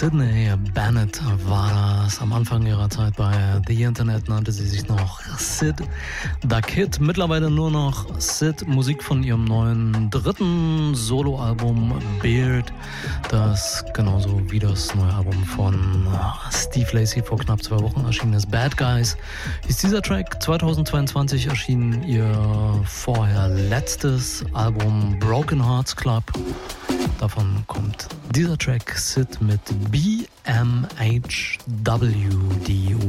Sydney Bennett war das. Am Anfang ihrer Zeit bei The Internet nannte sie sich noch Sid the Kid. Mittlerweile nur noch Sid. Musik von ihrem neuen dritten Soloalbum Beard, das genauso wie das neue Album von Steve Lacy vor knapp 2 Wochen erschienen ist. Bad Guys ist dieser Track. 2022 erschien ihr vorher letztes Album Broken Hearts Club. Davon kommt dieser Track Sid mit BMHWDU.